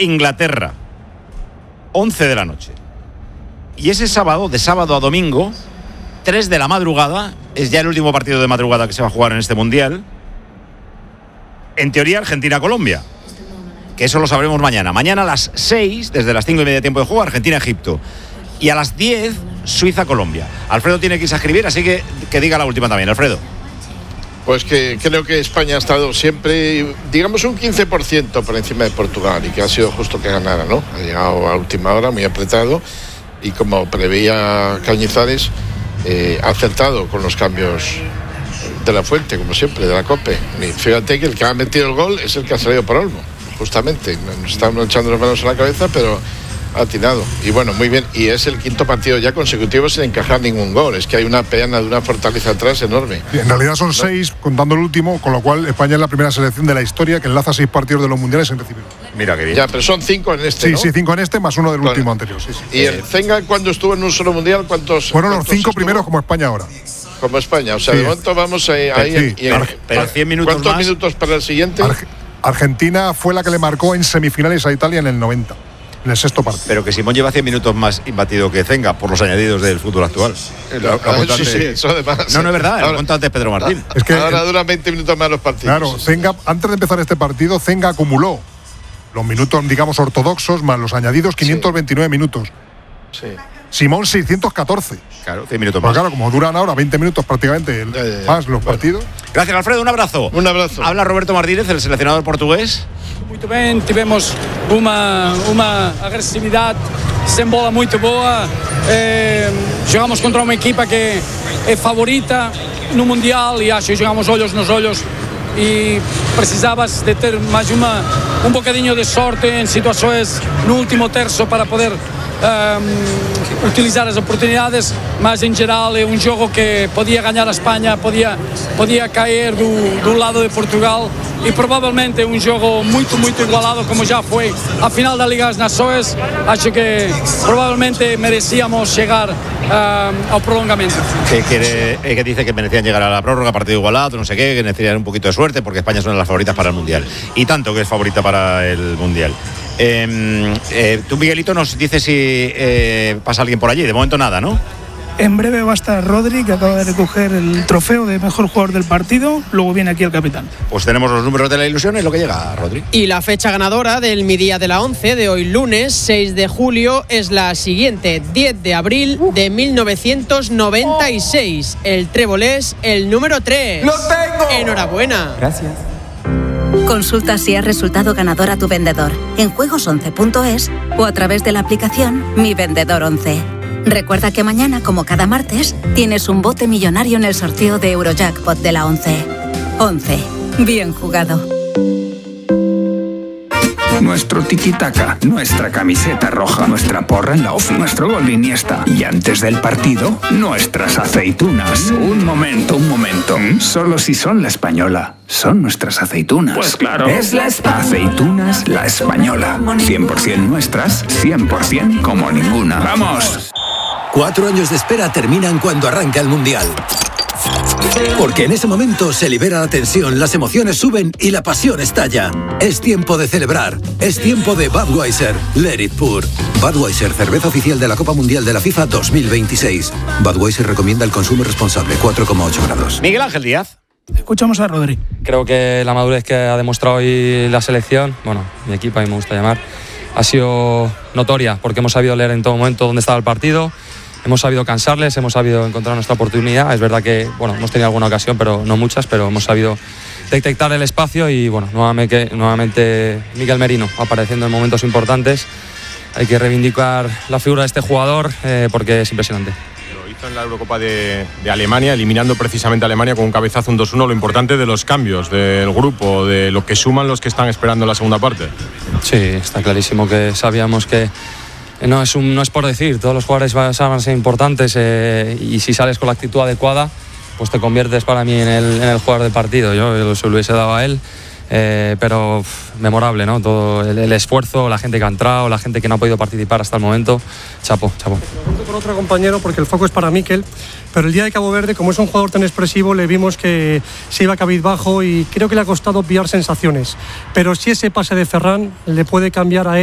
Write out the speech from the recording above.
Inglaterra, 11 de la noche. Y ese sábado, de sábado a domingo, 3 de la madrugada, es ya el último partido de madrugada que se va a jugar en este Mundial. En teoría, Argentina-Colombia, que eso lo sabremos mañana. Mañana a las 6, desde las 5:30 de tiempo de juego, Argentina-Egipto. Y a las 10, Suiza-Colombia. Alfredo tiene que irse a escribir, así que diga la última también, Alfredo. Pues que creo que España ha estado siempre, digamos, un 15% por encima de Portugal, y que ha sido justo que ganara, ¿no? Ha llegado a última hora, muy apretado, y como preveía Cañizares, ha acertado con los cambios de la fuente, como siempre, de la COPE. Y fíjate que el que ha metido el gol es el que ha salido por Olmo, justamente. Nos estamos echando las manos en la cabeza, pero ha tirado. Y bueno, muy bien. Y es el quinto partido ya consecutivo sin encajar ningún gol. Es que hay una peana de una fortaleza atrás enorme. Y en realidad son 6, contando el último, con lo cual España es la primera selección de la historia que enlaza 6 partidos de los mundiales sin recibir. Mira qué bien. Ya, pero son 5 en este, sí, ¿no? Sí, 5 en este más uno del último anterior. Sí. ¿Y el Zenga cuando estuvo en un solo mundial, cuántos? Fueron los 5 estuvo? primeros como España ahora. Como España, o sea, de momento vamos ahí. Pero 100 minutos ¿Cuántos más? minutos para el siguiente? Argentina fue la que le marcó en semifinales a Italia en el 90, en el sexto partido. Pero que Simón lleva 100 minutos más imbatido que Zenga por los añadidos del fútbol actual. Sí, eso además. No es verdad, lo contó antes Pedro Martín. Es que ahora duran 20 minutos más los partidos. Claro, Zenga, antes de empezar este partido, Zenga acumuló los minutos, digamos, ortodoxos más los añadidos, 529 minutos. Sí. Simón 614. Claro, 100 minutos Pues más. claro, como duran ahora 20 minutos prácticamente más los partidos. Gracias, Alfredo, un abrazo. Un abrazo. Habla Roberto Martínez, el seleccionador portugués. Muito bem, tivemos uma agressividade sem bola muito boa. Jogamos contra uma equipa que é favorita no Mundial e acho que jogamos olhos nos olhos e precisavas de ter mais bocadinho de sorte em situações no último terço para poder utilizar as oportunidades, mas em geral é jogo que podia ganhar a Espanha, podia cair do lado de Portugal e provavelmente é jogo muito igualado como já foi a final da Liga das Nações. Acho que provavelmente merecíamos chegar ao prolongamento. Que dice que merecían llegar a la prórroga, partido igualado, no sé qué, que necesitarían un poquito de suerte porque España es una de las favoritas para el Mundial. Y tanto que es favorita para el Mundial. Tú, Miguelito, nos dices si pasa alguien por allí. De momento nada, ¿no? En breve va a estar Rodri, que acaba de recoger el trofeo de mejor jugador del partido. Luego viene aquí el capitán. Pues tenemos los números de la ilusión, es lo que llega, Rodri. Y la fecha ganadora del Mi Día de la 11 de hoy lunes 6 de julio es la siguiente: 10 de abril de 1996. El trébol es el número 3. ¡Lo tengo! Enhorabuena. Gracias. Consulta si has resultado ganador a tu vendedor en juegos11.es o a través de la aplicación Mi Vendedor 11. Recuerda que mañana, como cada martes, tienes un bote millonario en el sorteo de Eurojackpot de la 11. 11. Bien jugado. Nuestro tiki-taka, nuestra camiseta roja, nuestra porra en la ofi, nuestro gol de Iniesta. Y antes del partido, nuestras aceitunas. Un momento. Solo si son La Española. Son nuestras aceitunas. Pues claro. Es la Aceitunas La Española. 100% nuestras, 100% como ninguna. ¡Vamos! 4 años de espera terminan cuando arranca el Mundial. Porque en ese momento se libera la tensión, las emociones suben y la pasión estalla. Es tiempo de celebrar. Es tiempo de Budweiser. Let it pour. Budweiser, cerveza oficial de la Copa Mundial de la FIFA 2026. Budweiser recomienda el consumo responsable. 4,8 grados. Miguel Ángel Díaz. Escuchamos a Rodri. Creo que la madurez que ha demostrado hoy la selección, bueno, mi equipo, a mí me gusta llamar, ha sido notoria, porque hemos sabido leer en todo momento dónde estaba el partido. Hemos sabido cansarles, hemos sabido encontrar nuestra oportunidad. Es verdad que, bueno, hemos tenido alguna ocasión, pero no muchas, pero hemos sabido detectar el espacio y, bueno, nuevamente Miguel Merino apareciendo en momentos importantes. Hay que reivindicar la figura de este jugador porque es impresionante. Lo hizo en la Eurocopa de Alemania, eliminando precisamente a Alemania con un cabezazo, un 2-1. Lo importante de los cambios del grupo, de lo que suman los que están esperando la segunda parte. Sí, está clarísimo que sabíamos que no es por decir, todos los jugadores van a ser importantes y si sales con la actitud adecuada, pues te conviertes para mí en el jugador del partido. Yo se lo hubiese dado a él, pero memorable, ¿no? Todo el esfuerzo, la gente que ha entrado, la gente que no ha podido participar hasta el momento. Chapo. Pregunto por otro compañero, porque el foco es para Mikel, pero el día de Cabo Verde, como es un jugador tan expresivo, le vimos que se iba cabizbajo y creo que le ha costado pillar sensaciones. Pero si ese pase de Ferran le puede cambiar a él